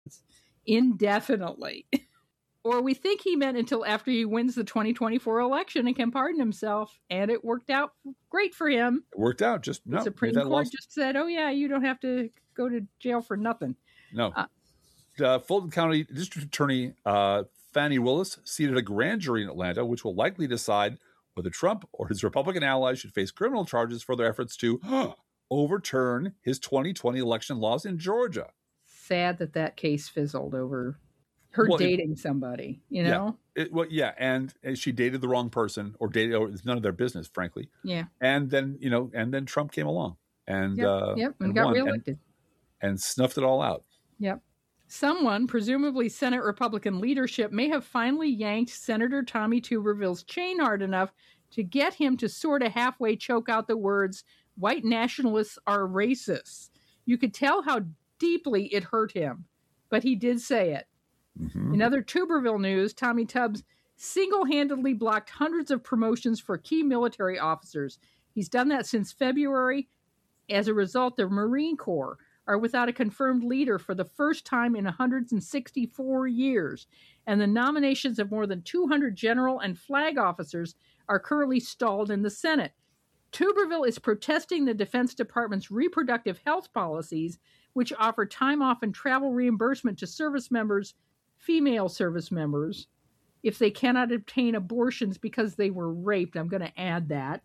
indefinitely. Or we think he meant until after he wins the 2024 election and can pardon himself. And it worked out great for him. It worked out. Just no. The Supreme Court just said, oh, yeah, you don't have to go to jail for nothing. No. Fulton County District Attorney Fannie Willis seated a grand jury in Atlanta, which will likely decide whether Trump or his Republican allies should face criminal charges for their efforts to overturn his 2020 election laws in Georgia. Sad that case fizzled over her dating somebody, you know? Yeah, and she dated the wrong person, or it's none of their business, frankly. Yeah. And then, Trump came along and and got reelected. And snuffed it all out. Yep. Someone, presumably Senate Republican leadership, may have finally yanked Senator Tommy Tuberville's chain hard enough to get him to sort of halfway choke out the words, "white nationalists are racists." You could tell how deeply it hurt him, but he did say it. Mm-hmm. In other Tuberville news, Tommy Tubbs single-handedly blocked hundreds of promotions for key military officers. He's done that since February. As a result, the Marine Corps are without a confirmed leader for the first time in 164 years, and the nominations of more than 200 general and flag officers are currently stalled in the Senate. Tuberville is protesting the Defense Department's reproductive health policies, which offer time off and travel reimbursement to service members, female service members, if they cannot obtain abortions because they were raped. I'm going to add that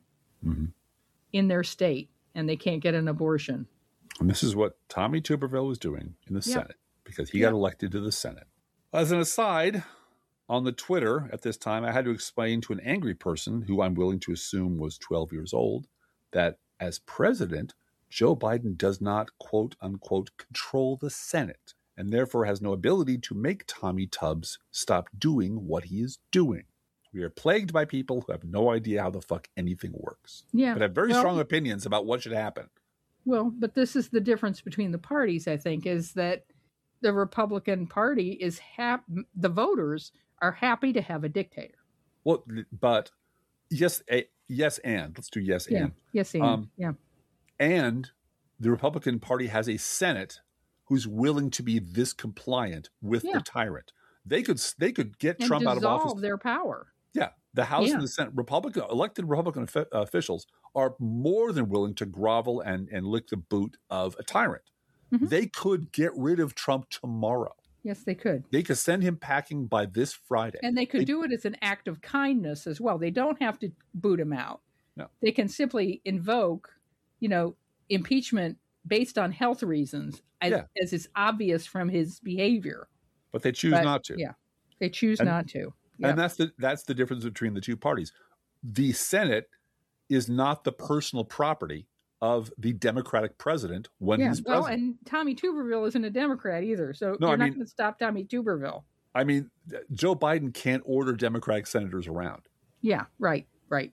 in their state, and they can't get an abortion. And this is what Tommy Tuberville was doing in the Senate, because he got elected to the Senate. As an aside, on the Twitter at this time, I had to explain to an angry person who I'm willing to assume was 12 years old that as president, Joe Biden does not, quote unquote, control the Senate, and therefore has no ability to make Tommy Tubbs stop doing what he is doing. We are plagued by people who have no idea how the fuck anything works, but have very strong opinions about what should happen. Well, but this is the difference between the parties, I think, is that the Republican Party is the voters are happy to have a dictator. Well, but yes, and let's do yes and. Yes and, And the Republican Party has a Senate who's willing to be this compliant with the tyrant. They could get and Trump out of office. Dissolve their power. Yeah, the House and the Senate, elected Republican officials are more than willing to grovel and lick the boot of a tyrant. Mm-hmm. They could get rid of Trump tomorrow. Yes, they could. They could send him packing by this Friday. And they could do it as an act of kindness as well. They don't have to boot him out. No. They can simply invoke, impeachment based on health reasons, as is obvious from his behavior. But they choose not to. Yeah, they choose not to. Yep. And that's the difference between the two parties. The Senate is not the personal property of the Democratic president when he's president. Well, and Tommy Tuberville isn't a Democrat either, so you're not going to stop Tommy Tuberville. I mean, Joe Biden can't order Democratic senators around. Yeah, right.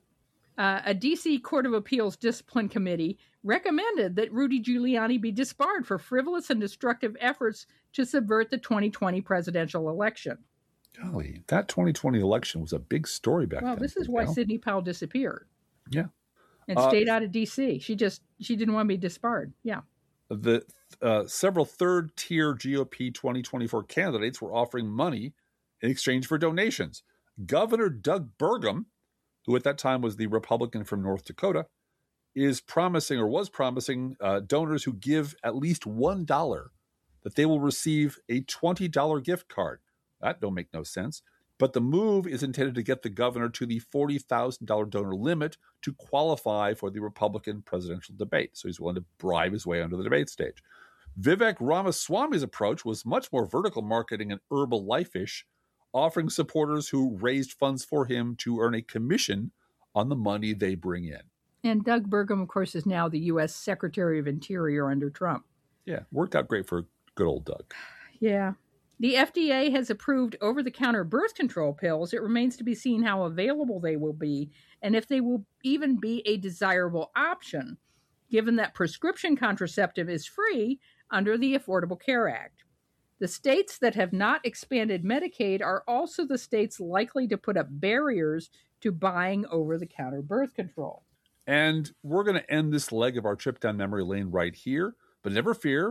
A D.C. Court of Appeals Discipline Committee recommended that Rudy Giuliani be disbarred for frivolous and destructive efforts to subvert the 2020 presidential election. Golly, that 2020 election was a big story back then. Well, this is why Sidney Powell disappeared. Yeah. And stayed out of D.C. She didn't want to be disbarred. Yeah. The several third-tier GOP 2024 candidates were offering money in exchange for donations. Governor Doug Burgum, who at that time was the Republican from North Dakota, was promising donors who give at least $1 that they will receive a $20 gift card. That don't make no sense. But the move is intended to get the governor to the $40,000 donor limit to qualify for the Republican presidential debate. So he's willing to bribe his way onto the debate stage. Vivek Ramaswamy's approach was much more vertical marketing and Herbalife-ish, offering supporters who raised funds for him to earn a commission on the money they bring in. And Doug Burgum, of course, is now the U.S. Secretary of Interior under Trump. Yeah, worked out great for good old Doug. Yeah. The FDA has approved over-the-counter birth control pills. It remains to be seen how available they will be and if they will even be a desirable option, given that prescription contraceptive is free under the Affordable Care Act. The states that have not expanded Medicaid are also the states likely to put up barriers to buying over-the-counter birth control. And we're going to end this leg of our trip down memory lane right here. But never fear,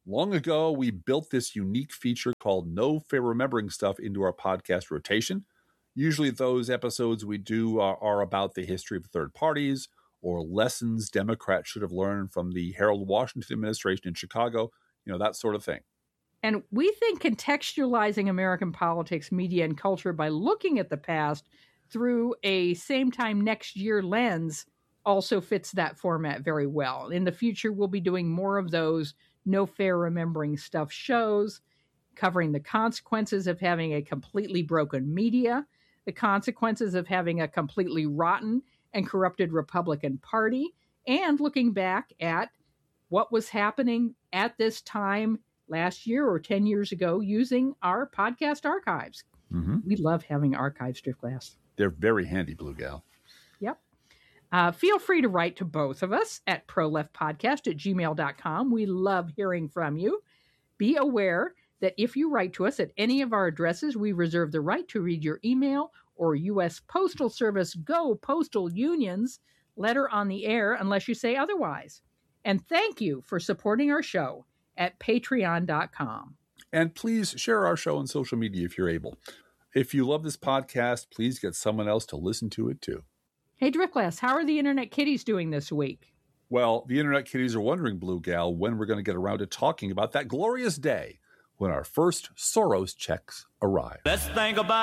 Long ago, we built this unique feature called No Fair Remembering Stuff into our podcast rotation. Usually those episodes we do are about the history of third parties or lessons Democrats should have learned from the Harold Washington administration in Chicago, that sort of thing. And we think contextualizing American politics, media, and culture by looking at the past through a same time next year lens also fits that format very well. In the future, we'll be doing more of those No Fair Remembering Stuff shows, covering the consequences of having a completely broken media, the consequences of having a completely rotten and corrupted Republican Party, and looking back at what was happening at this time last year or 10 years ago using our podcast archives. Mm-hmm. We love having archives, Driftglass. They're very handy, Blue Gal. Yep. Feel free to write to both of us at proleftpodcast@gmail.com. We love hearing from you. Be aware that if you write to us at any of our addresses, we reserve the right to read your email or U.S. Postal Service Go Postal Unions letter on the air unless you say otherwise. And thank you for supporting our show at patreon.com. And please share our show on social media if you're able. If you love this podcast, please get someone else to listen to it too. Hey, Driftglass, how are the Internet Kitties doing this week? Well, the Internet Kitties are wondering, Blue Gal, when we're going to get around to talking about that glorious day when our first Soros checks arrive. Let's think about